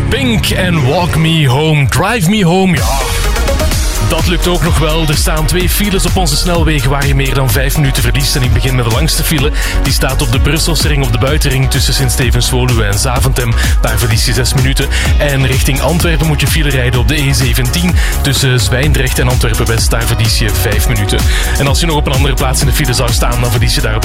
Pink en Walk Me Home. Drive Me Home, ja. Dat lukt ook nog wel. Er staan 2 files op onze snelwegen waar je meer dan 5 minuten verliest. En ik begin met de langste file. Die staat op de Brusselse ring, op de buitenring tussen Sint-Stevens-Woluwe en Zaventem. Daar verlies je 6 minuten. En richting Antwerpen moet je file rijden op de E17. Tussen Zwijndrecht en Antwerpen-West, daar verlies je 5 minuten. En als je nog op een andere plaats in de file zou staan, dan verlies je daar op